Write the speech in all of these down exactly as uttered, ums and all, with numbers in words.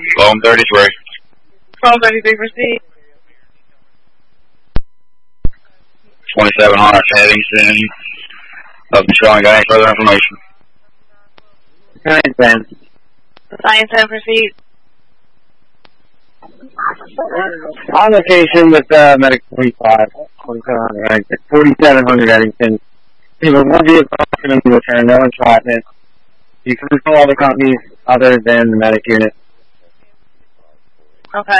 Phone thirty-three. Phone thirty-three, proceed. twenty-seven hundred Eddington. Up and showing, got any further information? Science ten. Science ten, proceed. On location with uh, Medic forty-five, forty-seven hundred Eddington. forty-seven hundred Eddington. There was one vehicle in the return, no entrapment. You can control all the companies other than the medic unit. Okay.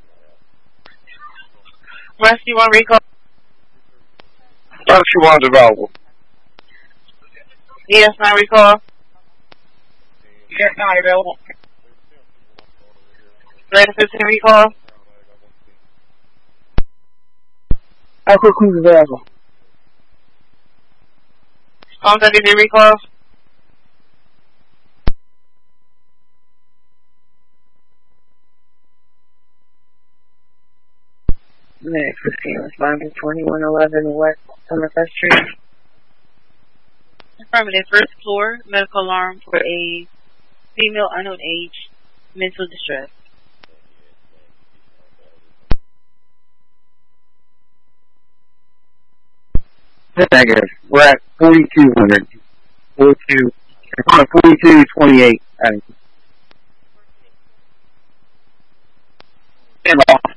Rescue one recall. Rescue one's available. Yes, nine recall. Yes, nine available. Radar fifteen recall. Echo Cruz available. Phone thirty-three recall. Medic fifteen, responding twenty-one eleven West Somerset Street. Affirmative, first floor, medical alarm for a female unknown age, mental distress. Negative. We're at forty-two hundred. forty-two, forty-two twenty-eight. Stand off.